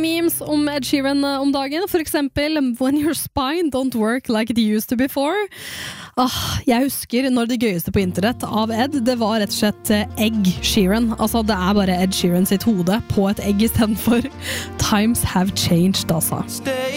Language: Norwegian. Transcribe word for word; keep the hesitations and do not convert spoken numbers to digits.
memes om Ed Sheeran om dagen, for eksempel When your spine don't work like it used to before. Ah, jeg husker når det gøyeste på internett av Ed, det var rett og slett Egg Sheeran. Altså det er bare Ed Sheeran sitt hode på et egg i stedet for. Times have changed, altså.